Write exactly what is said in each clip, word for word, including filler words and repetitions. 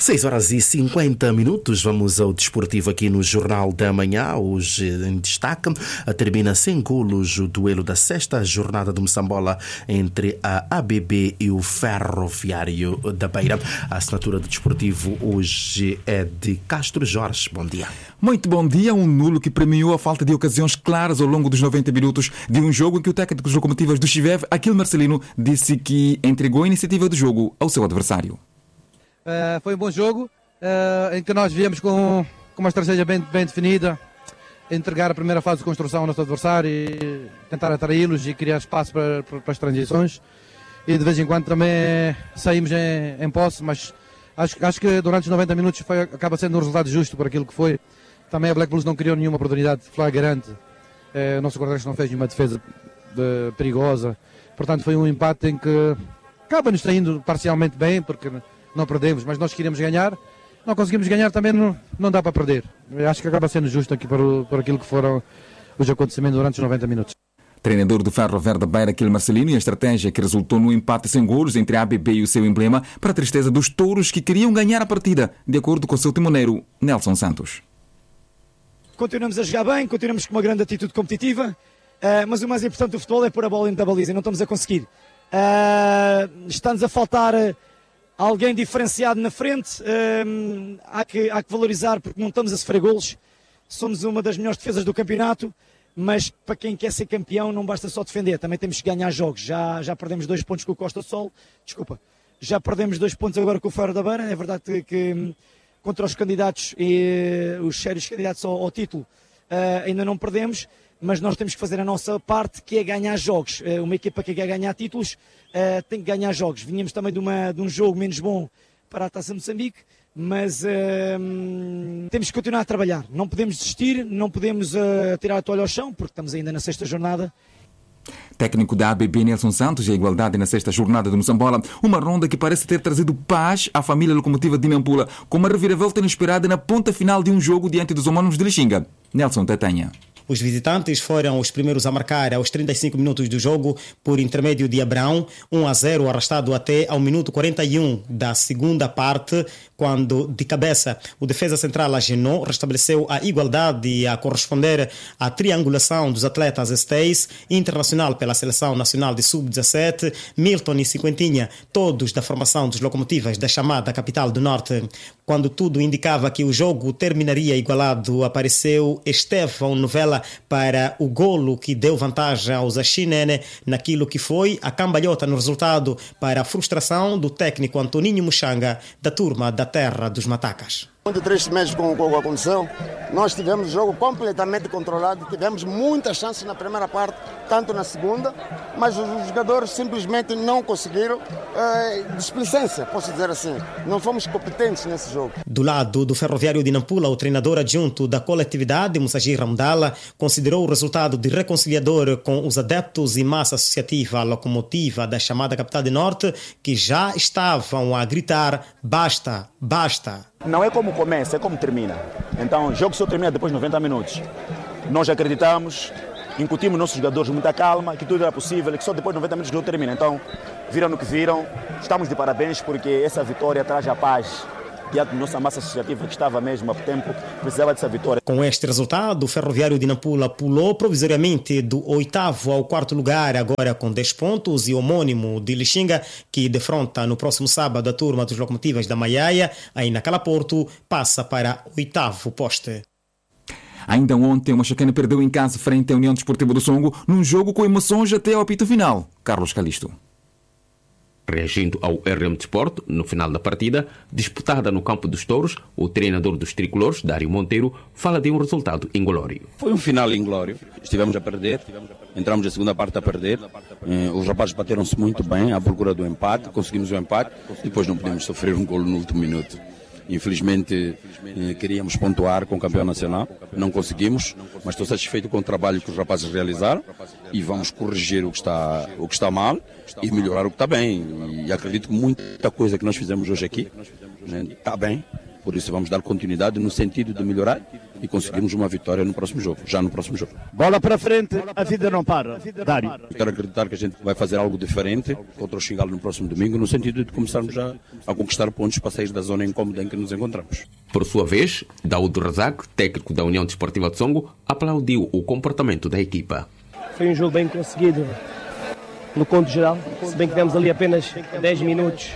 seis horas e cinquenta minutos, vamos ao desportivo aqui no Jornal da Manhã. Hoje em destaque, termina sem golos o duelo da sexta jornada do Moçambola entre a A B B e o Ferroviário da Beira. A assinatura do desportivo hoje é de Castro Jorge. Bom dia. Muito bom dia. Um nulo que premiou a falta de ocasiões claras ao longo dos noventa minutos de um jogo em que o técnico dos locomotivas do Chivev, Aquil Marcelino, disse que entregou a iniciativa do jogo ao seu adversário. Uh, foi um bom jogo uh, em que nós viemos com, com uma estratégia bem, bem definida, entregar a primeira fase de construção ao nosso adversário e tentar atraí-los e criar espaço para, para, para as transições, e de vez em quando também saímos em, em posse, mas acho, acho que durante os noventa minutos foi, acaba sendo um resultado justo por aquilo que foi. Também a Black Bulls não criou nenhuma oportunidade flagrante, uh, o nosso guarda-redes não fez nenhuma defesa de, perigosa, portanto foi um empate em que acaba-nos saindo parcialmente bem, porque não perdemos, mas nós queríamos ganhar, não conseguimos ganhar, também não, não dá para perder. Eu acho que acaba sendo justo aqui por, por aquilo que foram os acontecimentos durante os noventa minutos. Treinador do Ferroviário da Beira, Aquil Marcelino, e a estratégia que resultou no empate sem golos entre a A B B e o seu emblema, para a tristeza dos touros que queriam ganhar a partida, de acordo com o seu timoneiro, Nelson Santos. Continuamos a jogar bem, continuamos com uma grande atitude competitiva, uh, mas o mais importante do futebol é pôr a bola dentro da baliza e não estamos a conseguir. Uh, está-nos a faltar Uh, alguém diferenciado na frente, hum, há, que, há que valorizar, porque não estamos a sofrer golos, somos uma das melhores defesas do campeonato, mas para quem quer ser campeão não basta só defender, também temos que ganhar jogos. Já, já perdemos dois pontos com o Costa Sol, desculpa, já perdemos dois pontos agora com o Ferro da Beira, é verdade que, que contra os candidatos e os sérios candidatos ao, ao título uh, ainda não perdemos, mas nós temos que fazer a nossa parte, que é ganhar jogos. Uh, uma equipa que quer ganhar títulos Uh, tem que ganhar jogos. Vinhamos também de, uma, de um jogo menos bom para a Taça Moçambique, mas uh, temos que continuar a trabalhar. Não podemos desistir, não podemos uh, tirar a toalha ao chão, porque estamos ainda na sexta jornada. Técnico da A B B, Nelson Santos, e a igualdade na sexta jornada do Moçambola, uma ronda que parece ter trazido paz à família locomotiva de Nampula, com uma reviravolta inesperada na ponta final de um jogo diante dos homónimos de Lixinga. Nelson Tatanha. Os visitantes foram os primeiros a marcar aos trinta e cinco minutos do jogo por intermédio de Abrão, um a zero, arrastado até ao minuto quarenta e um da segunda parte, quando de cabeça o defesa central Agenor restabeleceu a igualdade a corresponder à triangulação dos atletas Estays, internacional pela Seleção Nacional de sub dezassete, Milton e Cinquentinha, todos da formação dos locomotivas da chamada Capital do Norte. Quando tudo indicava que o jogo terminaria igualado, apareceu Estevão Novela para o golo que deu vantagem aos Axinene naquilo que foi a cambalhota no resultado, para a frustração do técnico Antoninho Muxanga, da turma da Terra dos Matacas. Muito triste mesmo com, com o que aconteceu. Nós tivemos o jogo completamente controlado, tivemos muitas chances na primeira parte, tanto na segunda, mas os, os jogadores simplesmente não conseguiram eh, displicência, posso dizer assim. Não fomos competentes nesse jogo. Do lado do Ferroviário de Nampula, o treinador adjunto da coletividade, Musagir Ramdala, considerou o resultado de reconciliador com os adeptos e massa associativa locomotiva da chamada Capital do Norte, que já estavam a gritar basta, basta. Não é como começa, é como termina. Então, o jogo só termina depois de noventa minutos. Nós acreditamos, incutimos nossos jogadores muita calma, que tudo era possível, que só depois de noventa minutos o jogo termina. Então, viram no que viram. Estamos de parabéns porque essa vitória traz a paz diante da nossa massa associativa, que estava mesmo há tempo, precisava dessa vitória. Com este resultado, o Ferroviário de Nampula pulou provisoriamente do oitavo ao quarto lugar, agora com dez pontos, e o homônimo de Lixinga, que defronta no próximo sábado a turma dos locomotivas da Maiaia, aí na Calaporto, passa para o oitavo poste. Ainda ontem, o Machacane perdeu em casa frente à União Desportiva do Songo, num jogo com emoções até ao apito final. Carlos Calisto. Reagindo ao R M Desporto, no final da partida, disputada no campo dos touros, o treinador dos tricolores, Dário Monteiro, fala de um resultado inglório. Foi um final inglório, estivemos a perder, entramos na segunda parte a perder, os rapazes bateram-se muito bem à procura do empate, conseguimos o empate, depois não podemos sofrer um golo no último minuto. Infelizmente, queríamos pontuar com o campeão nacional, não conseguimos, mas estou satisfeito com o trabalho que os rapazes realizaram e vamos corrigir o que está, o que está mal e melhorar o que está bem. E acredito que muita coisa que nós fizemos hoje aqui está bem, por isso vamos dar continuidade no sentido de melhorar e e conseguirmos uma vitória no próximo jogo, já no próximo jogo. Bola para frente, a vida não para. Dário. Quero acreditar que a gente vai fazer algo diferente contra o Xingalo no próximo domingo, no sentido de começarmos já a conquistar pontos para sair da zona incômoda em que nos encontramos. Por sua vez, Daúd Razak, técnico da União Desportiva de Songo, aplaudiu o comportamento da equipa. Foi um jogo bem conseguido no conto geral, se bem que tivemos ali apenas dez minutos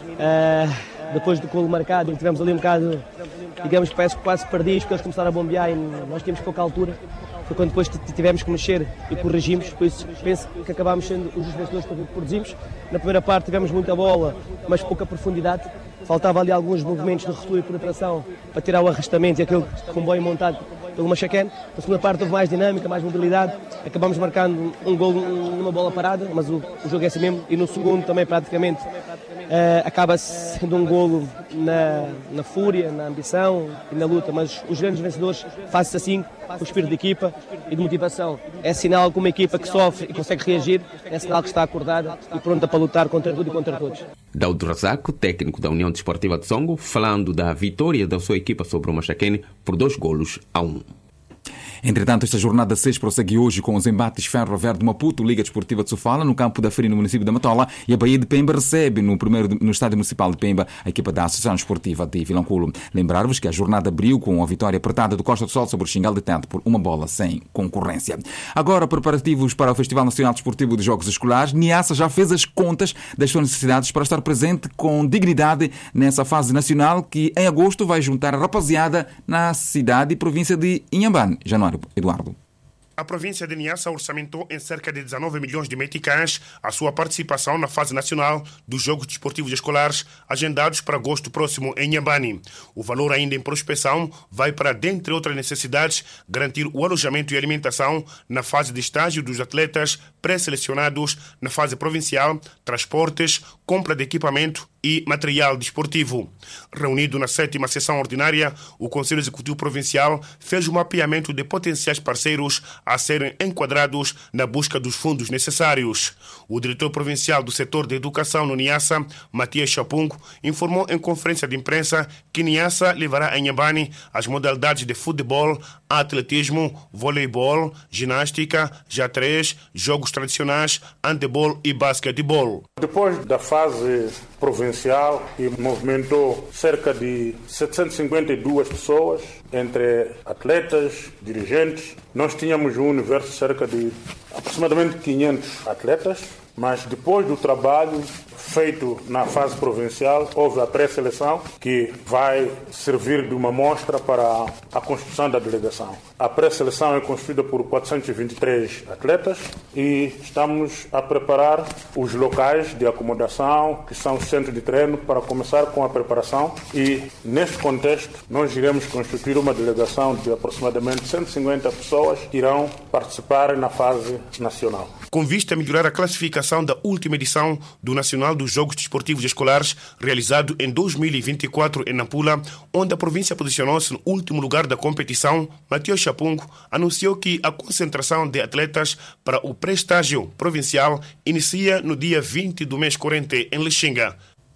uh, depois do golo marcado, tivemos ali um bocado, digamos que parece que quase perdidos, porque eles começaram a bombear e nós tínhamos pouca altura. Foi quando depois tivemos que mexer e corrigimos, por isso penso que acabámos sendo os vencedores que produzimos. Na primeira parte tivemos muita bola, mas pouca profundidade. Faltava ali alguns movimentos de retour e penetração para tirar o arrastamento e aquele comboio montado pelo Machaquén. Na segunda parte houve mais dinâmica, mais mobilidade. Acabamos marcando um gol numa bola parada, mas o, o jogo é assim mesmo. E no segundo também praticamente uh, acaba sendo um golo na, na fúria, na ambição e na luta. Mas os grandes vencedores fazem-se assim, com o espírito de equipa e de motivação. É sinal que uma equipa que sofre e consegue reagir, é sinal que está acordada e pronta para lutar contra tudo e contra todos. Daúd Razak, técnico da União Desportiva de Songo, falando da vitória da sua equipa sobre o Machaquén por dois golos a um. Entretanto, esta jornada seis prossegue hoje com os embates Ferro Verde Maputo, Liga Desportiva de Sofala, no campo da Feira no município da Matola, e a Bahia de Pemba recebe no, primeiro, no Estádio Municipal de Pemba a equipa da Associação Esportiva de Vilanculo. Lembrar-vos que a jornada abriu com a vitória apertada do Costa do Sol sobre o Xingal de Tente por uma bola sem concorrência. Agora, preparativos para o Festival Nacional Desportivo de Jogos Escolares, Niassa já fez as contas das suas necessidades para estar presente com dignidade nessa fase nacional que em agosto vai juntar a rapaziada na cidade e província de Inhambane. Januário Eduardo. A província de Niassa orçamentou em cerca de dezanove milhões de meticais a sua participação na fase nacional dos Jogos Desportivos Escolares agendados para agosto próximo em Inhambane. O valor ainda em prospecção vai para, dentre outras necessidades, garantir o alojamento e alimentação na fase de estágio dos atletas pré-selecionados na fase provincial, transportes, compra de equipamento e material desportivo. Reunido na sétima sessão ordinária, o Conselho Executivo Provincial fez um mapeamento de potenciais parceiros a serem enquadrados na busca dos fundos necessários. O diretor provincial do setor de educação no Niassa, Matias Chapungo, informou em conferência de imprensa que Niassa levará em Inhambane as modalidades de futebol, atletismo, voleibol, ginástica, xadrez, jogos tradicionais, handebol e basquetebol. Depois da fase provincial, que movimentou cerca de setecentas e cinquenta e duas pessoas, entre atletas, dirigentes, nós tínhamos um universo de cerca de aproximadamente quinhentos atletas, mas depois do trabalho feito na fase provincial, houve a pré-seleção que vai servir de uma amostra para a construção da delegação. A pré-seleção é constituída por quatrocentos e vinte e três atletas e estamos a preparar os locais de acomodação, que são os centros de treino, para começar com a preparação e, neste contexto, nós iremos constituir uma delegação de aproximadamente cento e cinquenta pessoas que irão participar na fase nacional. Com vista a melhorar a classificação da última edição do Nacional dos Jogos Desportivos Escolares, realizado em dois mil e vinte e quatro em Nampula, onde a província posicionou-se no último lugar da competição, Matias Chapungo anunciou que a concentração de atletas para o pré-estágio provincial inicia no dia vinte do mês corrente em Lixinga.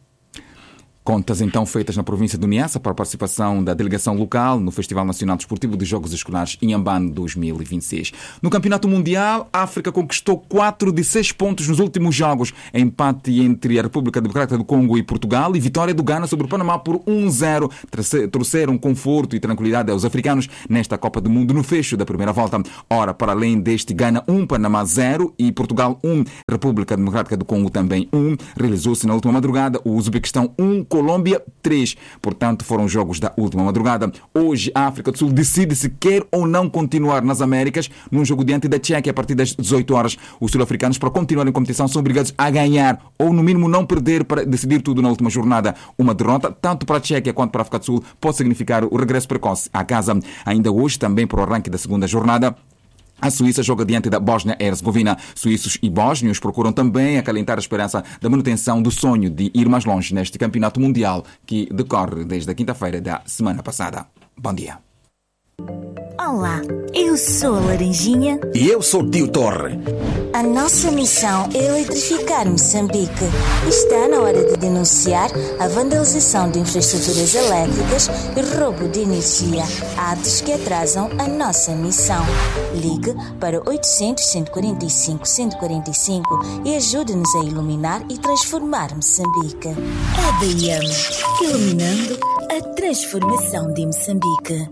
Contas então feitas na província do Niassa para a participação da delegação local no Festival Nacional Desportivo de Jogos Escolares Inhambane dois mil e vinte e seis. No Campeonato Mundial, a África conquistou quatro de seis pontos nos últimos jogos. Empate entre a República Democrática do Congo e Portugal e vitória do Ghana sobre o Panamá por um a zero. Trouxeram conforto e tranquilidade aos africanos nesta Copa do Mundo no fecho da primeira volta. Ora, para além deste, Ghana um, Panamá zero e Portugal um. República Democrática do Congo também um. Realizou-se na última madrugada o Uzbequistão um, Colômbia três. Portanto, foram jogos da última madrugada. Hoje, a África do Sul decide se quer ou não continuar nas Américas num jogo diante da Tchequia a partir das dezoito horas. Os sul-africanos, para continuar em competição, são obrigados a ganhar ou, no mínimo, não perder para decidir tudo na última jornada. Uma derrota, tanto para a Tchequia quanto para a África do Sul, pode significar o regresso precoce à casa. Ainda hoje, também para o arranque da segunda jornada, a Suíça joga diante da Bósnia-Herzegovina. Suíços e bósnios procuram também acalentar a esperança da manutenção do sonho de ir mais longe neste campeonato mundial que decorre desde a quinta-feira da semana passada. Bom dia. Olá, eu sou a Laranjinha. E eu sou o Tio Torre. A nossa missão é eletrificar Moçambique. Está na hora de denunciar a vandalização de infraestruturas elétricas e roubo de energia, atos que atrasam a nossa missão. Ligue para oitocentos, cento e quarenta e cinco, cento e quarenta e cinco e ajude-nos a iluminar e transformar Moçambique. A B M, iluminando a transformação de Moçambique.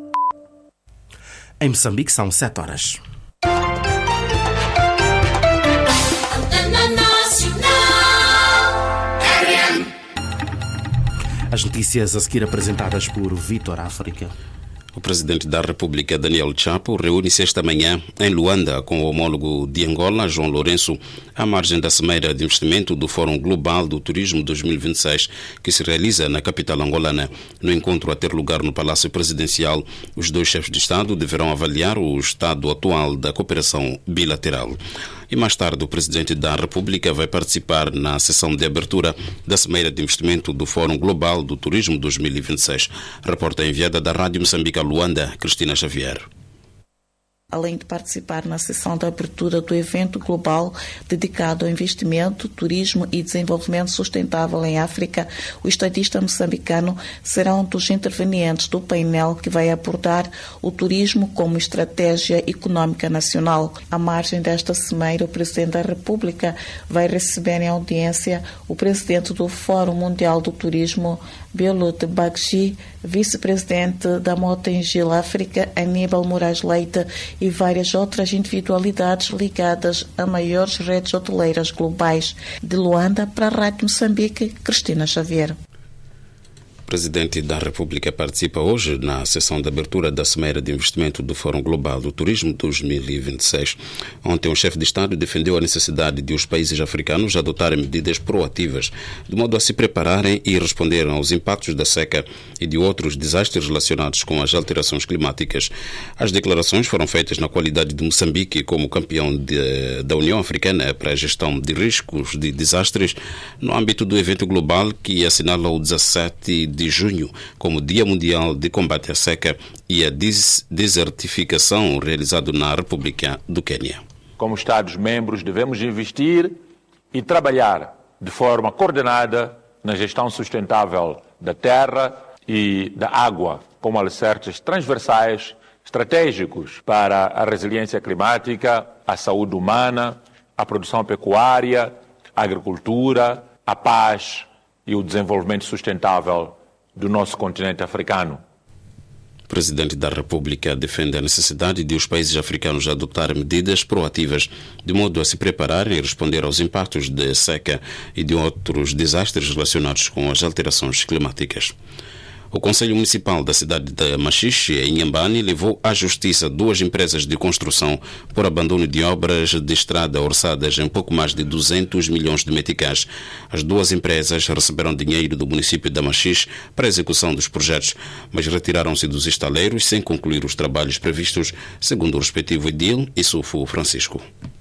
Em Moçambique são sete horas. As notícias a seguir apresentadas por Vítor África. O presidente da República, Daniel Chapo, reúne-se esta manhã em Luanda com o homólogo de Angola, João Lourenço, à margem da Cimeira de Investimento do Fórum Global do Turismo dois mil e vinte e seis, que se realiza na capital angolana. No encontro a ter lugar no Palácio Presidencial, os dois chefes de Estado deverão avaliar o estado atual da cooperação bilateral. E mais tarde, o presidente da República vai participar na sessão de abertura da Cimeira de Investimento do Fórum Global do Turismo dois mil e vinte e seis. Repórter enviada da Rádio Moçambique a Luanda, Cristina Xavier. Além de participar na sessão de abertura do evento global dedicado ao investimento, turismo e desenvolvimento sustentável em África, o estadista moçambicano será um dos intervenientes do painel que vai abordar o turismo como estratégia econômica nacional. À margem desta cimeira, o Presidente da República vai receber em audiência o Presidente do Fórum Mundial do Turismo, Belout Baggi, Vice-Presidente da Motengil África, Aníbal Moraes Leite, e várias outras individualidades ligadas a maiores redes hoteleiras globais. De Luanda, para a Rádio Moçambique, Cristina Xavier. O presidente da República participa hoje na sessão de abertura da Cimeira de Investimento do Fórum Global do Turismo dois mil e vinte e seis. Ontem, o chefe de Estado defendeu a necessidade de os países africanos adotarem medidas proativas, de modo a se prepararem e responderem aos impactos da seca e de outros desastres relacionados com as alterações climáticas. As declarações foram feitas na qualidade de Moçambique como campeão de, da União Africana para a gestão de riscos de desastres no âmbito do evento global que assinala o dezassete de junho como Dia Mundial de Combate à Seca e à des- Desertificação, realizado na República do Quênia. Como Estados-membros, devemos investir e trabalhar de forma coordenada na gestão sustentável da terra e da água, como alicerces transversais estratégicos para a resiliência climática, a saúde humana, a produção pecuária, a agricultura, a paz e o desenvolvimento sustentável do nosso continente africano. O presidente da República defende a necessidade de os países africanos adotarem medidas proativas de modo a se prepararem e responder aos impactos de seca e de outros desastres relacionados com as alterações climáticas. O Conselho Municipal da cidade de Machixe, em Inhambane, levou à justiça duas empresas de construção por abandono de obras de estrada orçadas em pouco mais de duzentos milhões de meticais. As duas empresas receberam dinheiro do município de Machixe para a execução dos projetos, mas retiraram-se dos estaleiros sem concluir os trabalhos previstos, segundo o respectivo edil Issoufo Francisco.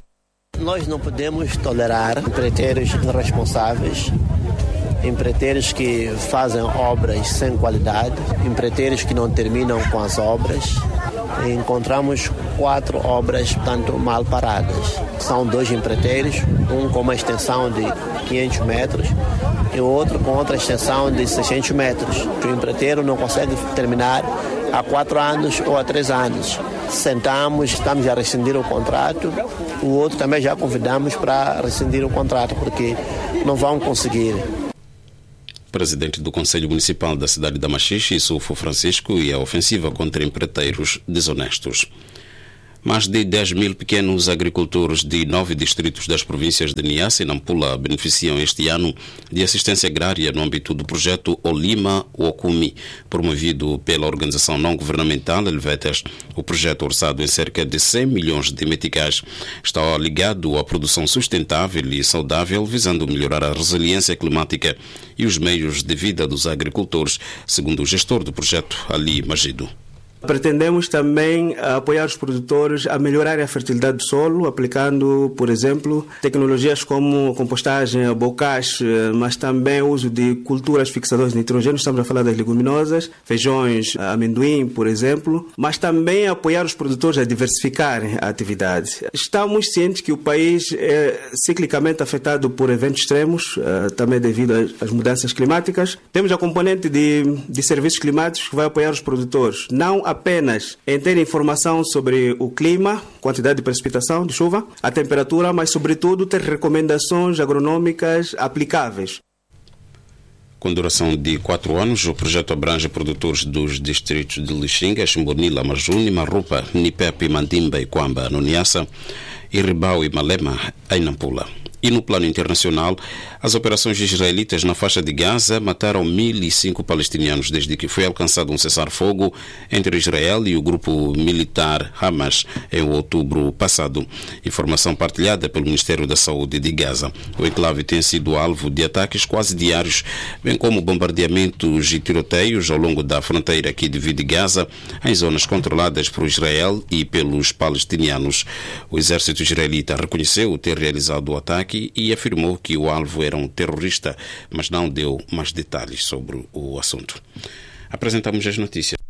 Nós não podemos tolerar empreiteiros irresponsáveis, empreiteiros que fazem obras sem qualidade, empreiteiros que não terminam com as obras. Encontramos quatro obras, portanto, mal paradas. São dois empreiteiros, um com uma extensão de quinhentos metros e o outro com outra extensão de seiscentos metros. O empreiteiro não consegue terminar há quatro anos ou há três anos. Sentamos, estamos a rescindir o contrato, o outro também já convidamos para rescindir o contrato, porque não vão conseguir. Presidente do Conselho Municipal da cidade de Machixe, Issoufo Francisco, e a ofensiva contra empreiteiros desonestos. Mais de dez mil pequenos agricultores de nove distritos das províncias de Niassa e Nampula beneficiam este ano de assistência agrária no âmbito do projeto Olima Okumi, promovido pela organização não-governamental Helvetas. O projeto, orçado em cerca de cem milhões de meticais, está ligado à produção sustentável e saudável, visando melhorar a resiliência climática e os meios de vida dos agricultores, segundo o gestor do projeto, Ali Magido. Pretendemos também apoiar os produtores a melhorar a fertilidade do solo, aplicando, por exemplo, tecnologias como compostagem, bocage, mas também o uso de culturas fixadoras de nitrogênio. Estamos a falar das leguminosas, feijões, amendoim, por exemplo, mas também apoiar os produtores a diversificarem a atividade. Estamos cientes que o país é ciclicamente afetado por eventos extremos, também devido às mudanças climáticas. Temos a componente de, de serviços climáticos que vai apoiar os produtores, não apenas em ter informação sobre o clima, quantidade de precipitação, de chuva, a temperatura, mas sobretudo ter recomendações agronômicas aplicáveis. Com duração de quatro anos, o projeto abrange produtores dos distritos de Lixinga, Chimbonila, Majuni, Marupa, Nipepe, Mandimba e Quamba, no Niassa, e Ribau e Malema, em Nampula. E no plano internacional, as operações israelitas na faixa de Gaza mataram mil e cinco palestinianos desde que foi alcançado um cessar-fogo entre Israel e o grupo militar Hamas em outubro passado. Informação partilhada pelo Ministério da Saúde de Gaza. O enclave tem sido alvo de ataques quase diários, bem como bombardeamentos e tiroteios ao longo da fronteira que divide Gaza em zonas controladas por Israel e pelos palestinianos. O exército israelita reconheceu ter realizado o ataque e afirmou que o alvo era um terrorista, mas não deu mais detalhes sobre o assunto. Apresentamos as notícias.